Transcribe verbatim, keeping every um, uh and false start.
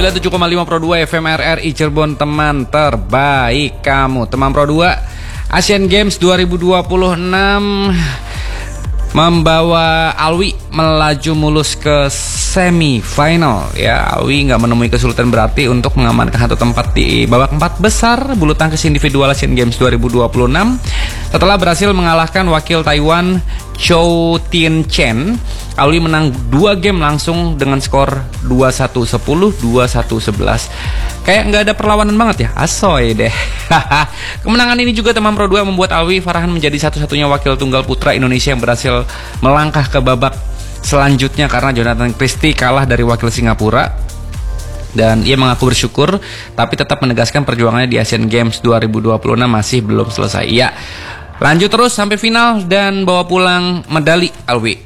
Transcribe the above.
sembilan puluh tujuh koma lima Pro dua F M R R I Cirebon, teman terbaik kamu. Teman Pro dua, Asian Games dua ribu dua puluh enam membawa Alwi melaju mulus ke semifinal ya. Alwi nggak menemui kesulitan berarti untuk mengamankan satu tempat di babak empat besar bulu tangkis individual Asian Games dua ribu dua puluh enam setelah berhasil mengalahkan wakil Taiwan Chou Tien Chen. Alwi menang dua game langsung dengan skor dua satu sepuluh, dua satu sebelas. Kayak nggak ada perlawanan banget ya, asoy deh. Kemenangan ini juga teman Pro dua membuat Alwi Farhan menjadi satu-satunya wakil tunggal putra Indonesia yang berhasil melangkah ke babak selanjutnya karena Jonathan Christie kalah dari wakil Singapura. Dan ia mengaku bersyukur, tapi tetap menegaskan perjuangannya di Asian Games dua ribu dua puluh enam masih belum selesai. Ya, lanjut terus sampai final dan bawa pulang medali Alwi.